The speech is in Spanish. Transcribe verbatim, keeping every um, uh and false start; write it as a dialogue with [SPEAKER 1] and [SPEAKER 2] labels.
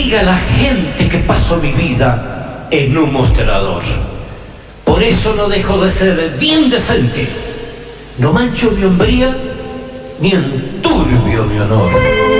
[SPEAKER 1] diga la gente que paso mi vida en un mostrador. Por eso no dejo de ser bien decente. No mancho mi hombría ni enturbio mi honor.